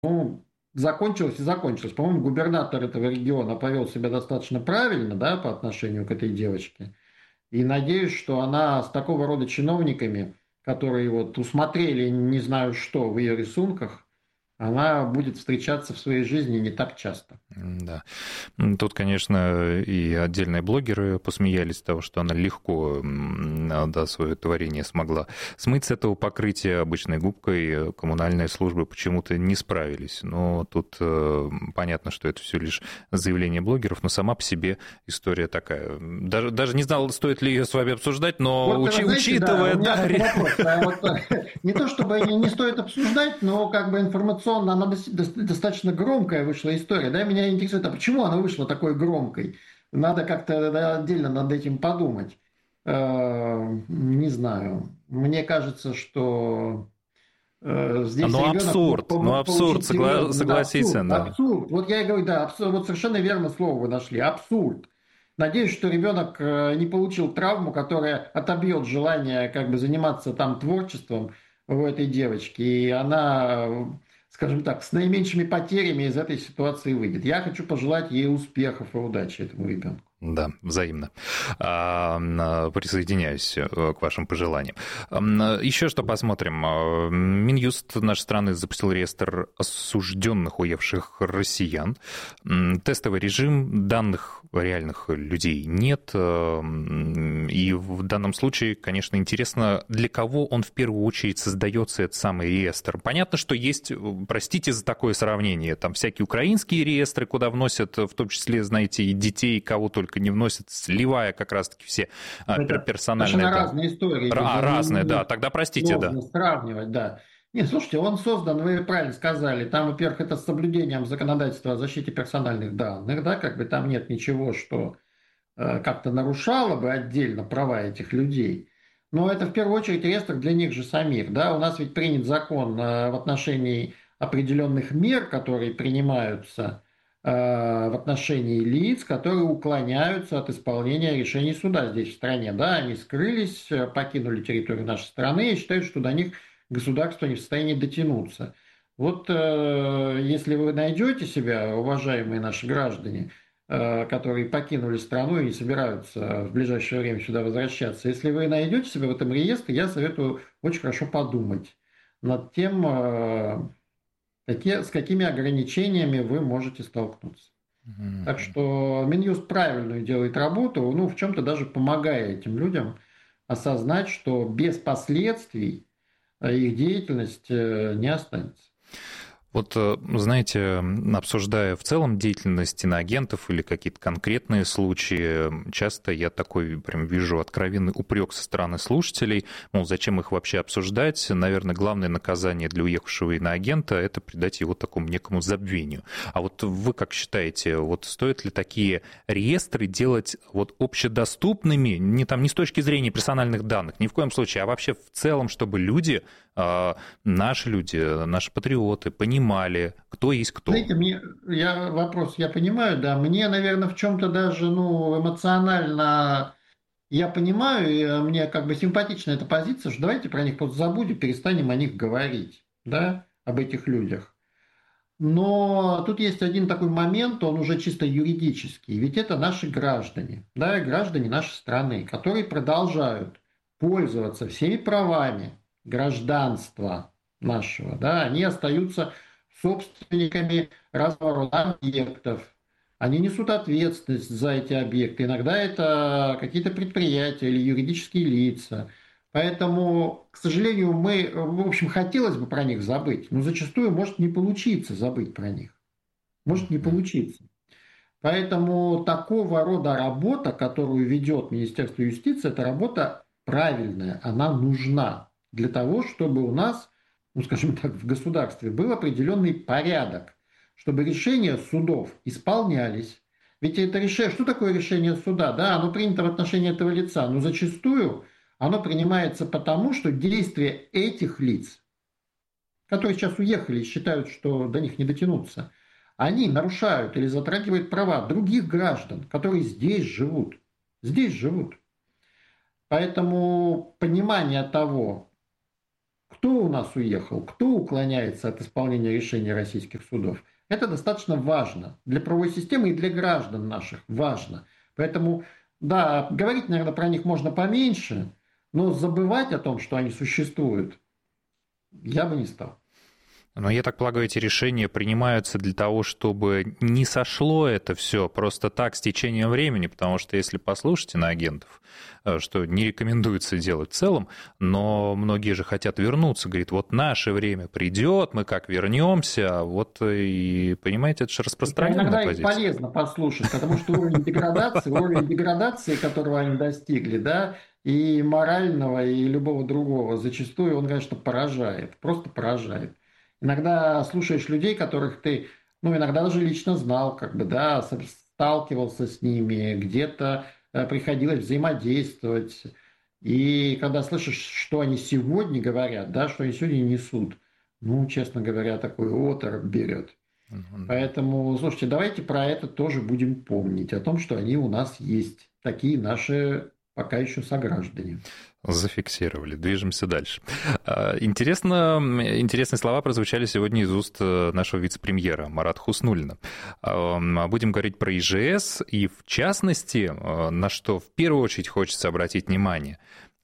Ну, закончилось и закончилось. По-моему, губернатор этого региона повел себя достаточно правильно, да, по отношению к этой девочке. И надеюсь, что она с такого рода чиновниками, которые вот усмотрели не знаю что в ее рисунках, она будет встречаться в своей жизни не так часто. Да. Тут, конечно, и отдельные блогеры посмеялись с того, что она легко, да, свое творение смогла смыть с этого покрытия обычной губкой. Коммунальные службы почему-то не справились. Но тут понятно, что это все лишь заявление блогеров, но сама по себе история такая. Даже не знал, стоит ли ее с вами обсуждать, но Вот, вы знаете, да, учитывая, у меня да, такой вопрос. Не то чтобы не стоит обсуждать, но как бы информационно она достаточно громкая вышла история. Да, меня интересует, а почему она вышла такой громкой? Надо как-то да, отдельно над этим подумать. Не знаю. Мне кажется, что здесь ребенок мог ну абсурд, получить серьезный согласиться, абсурд. да. Абсурд. Вот я и говорю, да, абсурд. Вот совершенно верно слово вы нашли. Абсурд. Надеюсь, что ребенок не получил травму, которая отобьет желание как бы заниматься там творчеством у этой девочки. И она, скажем так, с наименьшими потерями из этой ситуации выйдет. Я хочу пожелать ей успехов и удачи этому ребенку. Да, взаимно. Присоединяюсь к вашим пожеланиям. Еще что посмотрим. Минюст нашей страны запустил реестр осужденных уехавших россиян. Тестовый режим, данных реальных людей нет. И в данном случае, конечно, интересно, для кого он в первую очередь создается, этот самый реестр. Понятно, что есть, простите за такое сравнение, там всякие украинские реестры, куда вносят, в том числе, знаете, и детей, кого только не вносят, сливая как раз-таки все Это персональные совершенно данные. разные истории. Тут Разные, да, тогда простите, да. сложно сравнивать, да. Нет, слушайте, он создан, вы правильно сказали, там, во-первых, это с соблюдением законодательства о защите персональных данных, да, как бы там нет ничего, что как-то нарушало бы отдельно права этих людей. Но это в первую очередь реестр для них же самих, да. У нас ведь принят закон в отношении определенных мер, которые принимаются в отношении лиц, которые уклоняются от исполнения решений суда здесь в стране. Да, они скрылись, покинули территорию нашей страны и считают, что до них государство не в состоянии дотянуться. Вот если вы найдете себя, уважаемые наши граждане, которые покинули страну и не собираются в ближайшее время сюда возвращаться, если вы найдете себя в этом реестре, я советую очень хорошо подумать над тем, с какими ограничениями вы можете столкнуться. Так что Минюст правильную делает работу, ну, в чем-то даже помогая этим людям осознать, что без последствий их деятельность не останется. Вот, знаете, обсуждая в целом деятельность иноагентов или какие-то конкретные случаи, часто я такой прям вижу откровенный упрек со стороны слушателей, мол, зачем их вообще обсуждать? Наверное, главное наказание для уехавшего иноагента – это придать его такому некому забвению. А вот вы как считаете, вот стоит ли такие реестры делать вот общедоступными, не с точки зрения персональных данных, ни в коем случае, а вообще в целом, чтобы люди, наши патриоты понимали, кто есть кто. Знаете, вопрос я понимаю, да, мне, наверное, в чем-то даже, ну, эмоционально я понимаю, и мне как бы симпатична эта позиция, что давайте про них просто забудем, перестанем о них говорить, да, об этих людях. Но тут есть один такой момент, он уже чисто юридический, ведь это наши граждане, да, граждане нашей страны, которые продолжают пользоваться всеми правами гражданства нашего, да, они остаются собственниками разного рода объектов, они несут ответственность за эти объекты. Иногда это какие-то предприятия или юридические лица. Поэтому, к сожалению, в общем, хотелось бы про них забыть, но зачастую может не получиться забыть про них. Может не получиться. Поэтому такого рода работа, которую ведет Министерство юстиции, это работа правильная, она нужна для того, чтобы у нас, ну, скажем так, в государстве был определенный порядок, чтобы решения судов исполнялись. Ведь это решение, что такое решение суда? Да, оно принято в отношении этого лица, но зачастую оно принимается потому, что действия этих лиц, которые сейчас уехали и считают, что до них не дотянуться, они нарушают или затрагивают права других граждан, которые здесь живут. Здесь живут. Поэтому понимание того, Кто у нас уехал, кто уклоняется от исполнения решений российских судов. Это достаточно важно для правовой системы и для граждан наших важно. Поэтому, да, говорить, наверное, про них можно поменьше, но забывать о том, что они существуют, я бы не стал. Но я так полагаю, эти решения принимаются для того, чтобы не сошло это все просто так с течением времени, потому что если послушать иноагентов, что не рекомендуется делать в целом, но многие же хотят вернуться, говорит, вот наше время придет, мы как вернемся, вот и, понимаете, это же распространенная Иногда их позиция. полезно послушать, потому что уровень деградации, которого они достигли, да, и морального, и любого другого, зачастую он, конечно, поражает, просто поражает. Иногда слушаешь людей, которых ты, ну, иногда даже лично знал, как бы, да, сталкивался с ними, где-то приходилось взаимодействовать. И когда слышишь, что они сегодня говорят, да, что они сегодня несут, ну, честно говоря, такой оторопь берет. Поэтому, слушайте, давайте про это тоже будем помнить, о том, что они у нас есть, такие наши пока еще сограждане. Зафиксировали. Движемся дальше. Интересные слова прозвучали сегодня из уст нашего вице-премьера Марата Хуснуллина. Будем говорить про ИЖС, и в частности, на что в первую очередь хочется обратить внимание,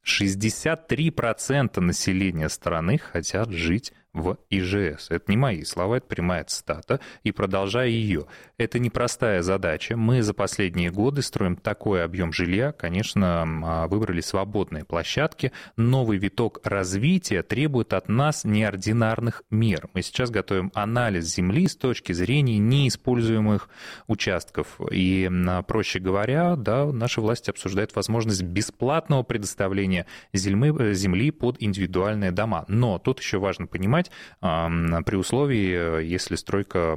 63% населения страны хотят жить в ИЖС. Это не мои слова, это прямая цитата. И продолжая ее. Это непростая задача. Мы за последние годы строим такой объем жилья. Конечно, выбрали свободные площадки. Новый виток развития требует от нас неординарных мер. Мы сейчас готовим анализ земли с точки зрения неиспользуемых участков. И, проще говоря, да, наши власти обсуждают возможность бесплатного предоставления земли под индивидуальные дома. Но тут еще важно понимать, при условии, если стройка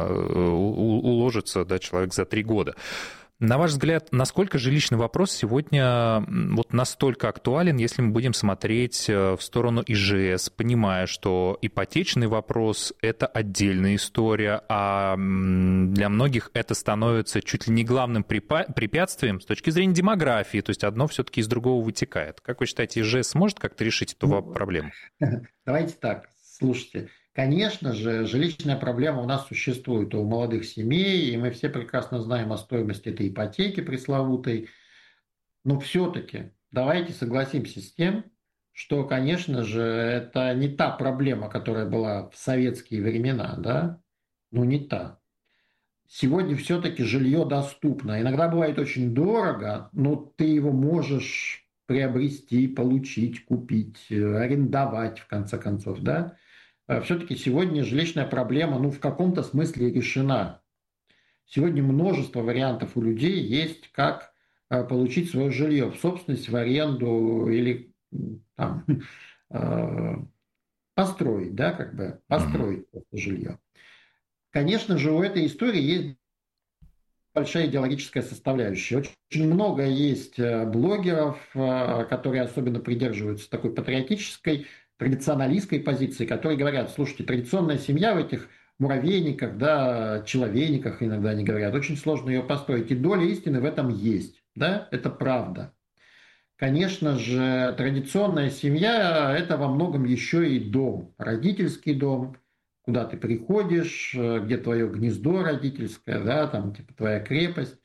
уложится, да, человек за 3 года. На ваш взгляд, насколько жилищный вопрос сегодня вот настолько актуален, если мы будем смотреть в сторону ИЖС, понимая, что ипотечный вопрос – это отдельная история, а для многих это становится чуть ли не главным препятствием с точки зрения демографии, то есть одно все-таки из другого вытекает. Как вы считаете, ИЖС сможет как-то решить эту проблему? Давайте так, слушайте. Конечно же, жилищная проблема у нас существует у молодых семей, и мы все прекрасно знаем о стоимости этой ипотеки пресловутой. Но все-таки давайте согласимся с тем, что, конечно же, это не та проблема, которая была в советские времена, да? Ну, не та. Сегодня все-таки жилье доступно. Иногда бывает очень дорого, но ты его можешь приобрести, получить, купить, арендовать, в конце концов, да? Все-таки сегодня жилищная проблема, ну, в каком-то смысле решена. Сегодня множество вариантов у людей есть, как получить свое жилье в собственность, в аренду или там, э, построить, да, как бы построить жилье. Конечно же, у этой истории есть большая идеологическая составляющая. Очень много есть блогеров, которые особенно придерживаются такой патриотической, традиционалистской позиции, которые говорят, слушайте, традиционная семья в этих муравейниках, да, человейниках иногда они говорят, очень сложно ее построить. И доля истины в этом есть. Да, это правда. Конечно же, традиционная семья – это во многом еще и дом, родительский дом, куда ты приходишь, где твое гнездо родительское, да, там типа твоя крепость.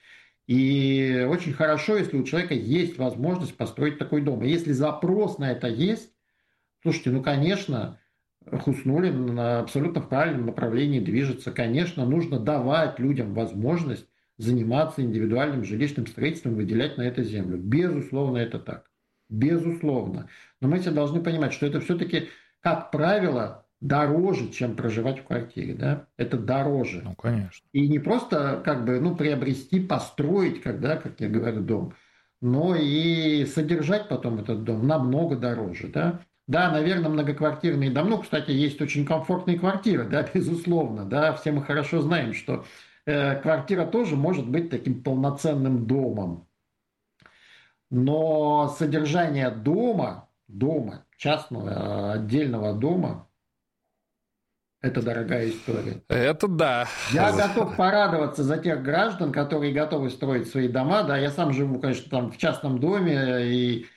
И очень хорошо, если у человека есть возможность построить такой дом. И если запрос на это есть, слушайте, ну, конечно, Хуснуллин абсолютно в правильном направлении движется. Конечно, нужно давать людям возможность заниматься индивидуальным жилищным строительством, выделять на это землю. Безусловно, это так. Безусловно. Но мы все должны понимать, что это все-таки, как правило, дороже, чем проживать в квартире. Да? Это дороже. Ну, конечно. И не просто как бы, ну, приобрести, построить, когда, как я говорю, дом, но и содержать потом этот дом намного дороже. Да? Да, наверное, многоквартирные дома. Ну, кстати, есть очень комфортные квартиры, да, безусловно. Да, все мы хорошо знаем, что квартира тоже может быть таким полноценным домом. Но содержание дома, частного, отдельного дома, это дорогая история. Это да. Я готов порадоваться за тех граждан, которые готовы строить свои дома. Да, я сам живу, конечно, там в частном доме, и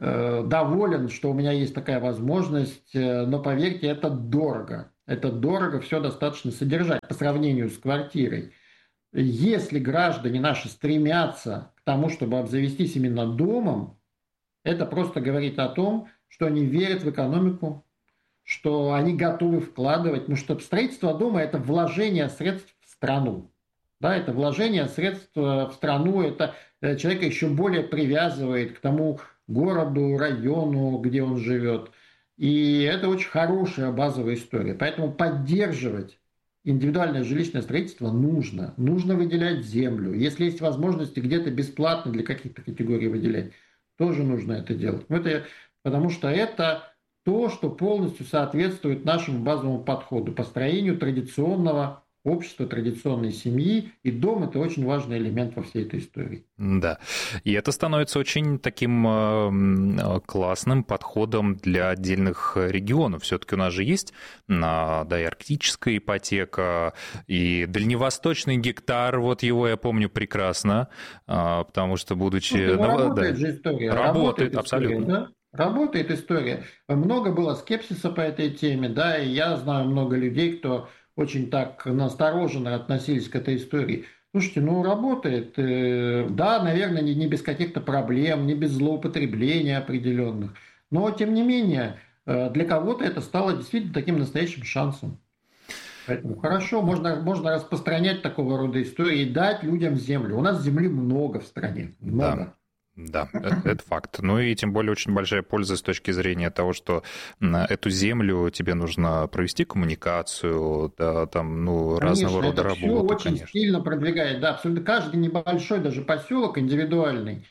доволен, что у меня есть такая возможность, но поверьте, это дорого. Это дорого все достаточно содержать по сравнению с квартирой. Если граждане наши стремятся к тому, чтобы обзавестись именно домом, это просто говорит о том, что они верят в экономику, что они готовы вкладывать, ну что строительство дома – это вложение средств в страну. Да, это вложение средств в страну, это человека еще более привязывает к тому городу, району, где он живет. И это очень хорошая базовая история. Поэтому поддерживать индивидуальное жилищное строительство нужно. Нужно выделять землю. Если есть возможности где-то бесплатно для каких-то категорий выделять, тоже нужно это делать. Потому что это то, что полностью соответствует нашему базовому подходу, построению традиционного общества, традиционной семьи, и дом – это очень важный элемент во всей этой истории. Да, и это становится очень таким классным подходом для отдельных регионов. Все-таки у нас же есть, да, и арктическая ипотека, и дальневосточный гектар, вот его я помню прекрасно, потому что, будучи... Работает же история. Работает, абсолютно. Да? Работает история. Много было скепсиса по этой теме, да, и я знаю много людей, кто очень так настороженно относились к этой истории. Слушайте, ну работает, да, наверное, не без каких-то проблем, не без злоупотребления определенных, но тем не менее для кого-то это стало действительно таким настоящим шансом. Поэтому хорошо, можно распространять такого рода истории и дать людям землю. У нас земли много в стране, много. Да. Да, это факт. Ну и тем более очень большая польза с точки зрения того, что эту землю тебе нужно провести коммуникацию, да, там, ну, конечно, разного рода работы. Все очень сильно продвигает, да, абсолютно каждый небольшой даже поселок индивидуальный,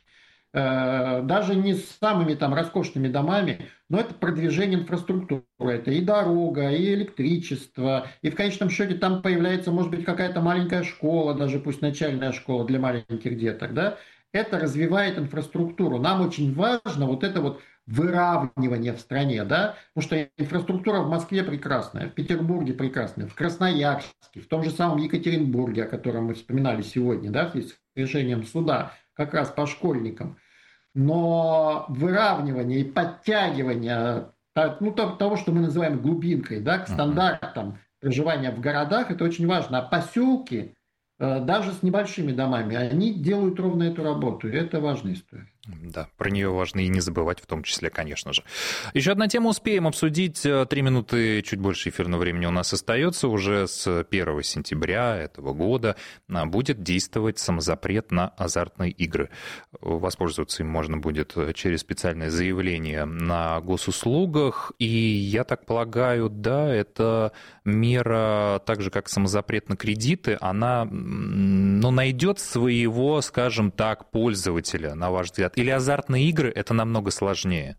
даже не с самыми там роскошными домами, но это продвижение инфраструктуры, это и дорога, и электричество, и в конечном счете там появляется, может быть, какая-то маленькая школа, даже пусть начальная школа для маленьких деток, да. Это развивает инфраструктуру. Нам очень важно вот это вот выравнивание в стране, да, потому что инфраструктура в Москве прекрасная, в Петербурге прекрасная, в Красноярске, в том же самом Екатеринбурге, о котором мы вспоминали сегодня, да, с решением суда, как раз по школьникам. Но выравнивание и подтягивание того, что мы называем глубинкой, да, к стандартам проживания в городах, это очень важно. А поселки, даже с небольшими домами, они делают ровно эту работу, и это важная история. Да, про нее важно и не забывать в том числе, конечно же. Еще одна тема успеем обсудить. 3 минуты, чуть больше эфирного времени у нас остается. Уже с 1 сентября этого года будет действовать самозапрет на азартные игры. Воспользоваться им можно будет через специальное заявление на госуслугах. И я так полагаю, да, это мера, так же как самозапрет на кредиты, она, ну, найдет своего, скажем так, пользователя, на ваш взгляд. Или азартные игры – это намного сложнее?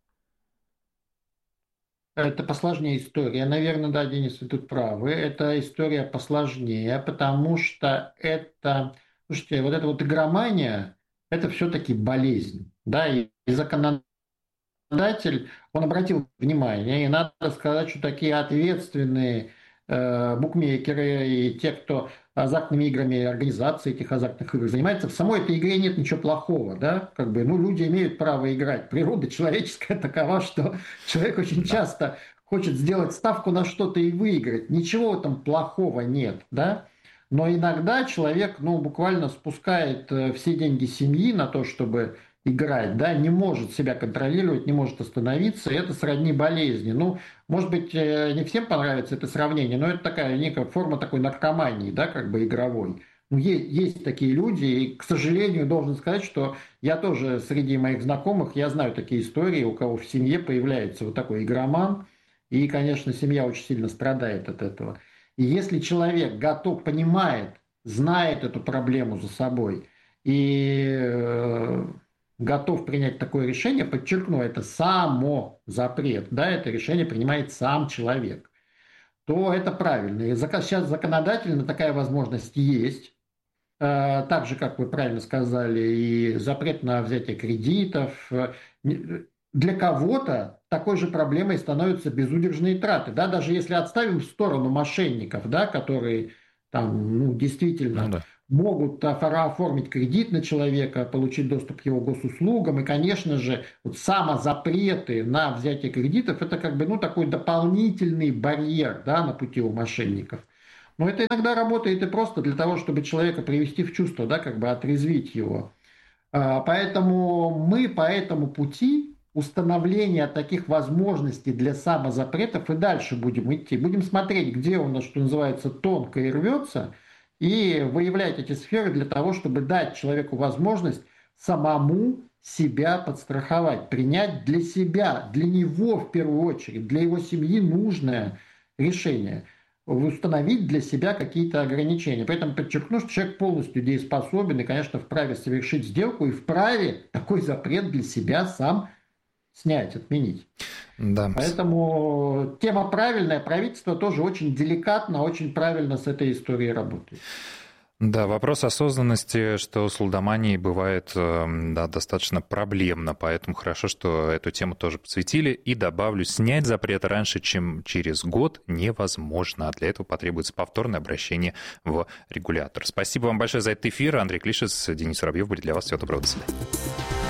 Это посложнее история. Наверное, да, Денис, вы тут правы. Это история посложнее, потому что это... Слушайте, вот эта вот игромания – это все-таки болезнь. Да, и законодатель, он обратил внимание, и надо сказать, что такие ответственные букмекеры и те, кто азартными играми, организацией этих азартных игр занимается, в самой этой игре нет ничего плохого, да, как бы, ну, люди имеют право играть. Природа человеческая такова, что человек очень часто хочет сделать ставку на что-то и выиграть. Ничего в этом плохого нет, да. Но иногда человек, ну, буквально спускает все деньги семьи на то, чтобы играть, да, не может себя контролировать, не может остановиться, и это сродни болезни. Ну, может быть, не всем понравится это сравнение, но это такая некая форма такой наркомании, да, как бы игровой. Ну, есть такие люди, и, к сожалению, должен сказать, что я тоже среди моих знакомых, я знаю такие истории, у кого в семье появляется вот такой игроман, и, конечно, семья очень сильно страдает от этого. И если человек готов, понимает, знает эту проблему за собой, и готов принять такое решение, подчеркну, это самозапрет, да, это решение принимает сам человек, то это правильно. И сейчас законодательно такая возможность есть, так же, как вы правильно сказали, и запрет на взятие кредитов. Для кого-то такой же проблемой становятся безудержные траты, да, даже если отставим в сторону мошенников, да, которые там, ну, действительно... могут оформить кредит на человека, получить доступ к его госуслугам. И, конечно же, вот самозапреты на взятие кредитов – это как бы, ну, такой дополнительный барьер, да, на пути у мошенников. Но это иногда работает и просто для того, чтобы человека привести в чувство, да, как бы отрезвить его. Поэтому мы по этому пути установления таких возможностей для самозапретов и дальше будем идти. Будем смотреть, где у нас, что называется, тонко и рвется, и выявлять эти сферы для того, чтобы дать человеку возможность самому себя подстраховать, принять для себя, для него в первую очередь, для его семьи нужное решение, установить для себя какие-то ограничения. Поэтому подчеркну, что человек полностью дееспособен и, конечно, вправе совершить сделку и вправе такой запрет для себя сам снять, отменить. Да. Поэтому тема правильная, правительство тоже очень деликатно, очень правильно с этой историей работает. Да, вопрос осознанности, что с лудоманией бывает достаточно проблемно, поэтому хорошо, что эту тему тоже посвятили. И добавлю, снять запрет раньше, чем через год, невозможно. А для этого потребуется повторное обращение в регулятор. Спасибо вам большое за этот эфир. Андрей Клишес, Денис Воробьев были для вас. Всего доброго, до свидания.